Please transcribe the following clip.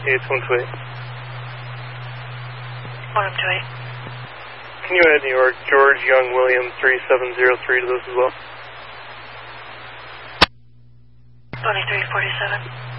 It's 128. 128. Can you add New York, George Young William 3703 to those as well? 2347.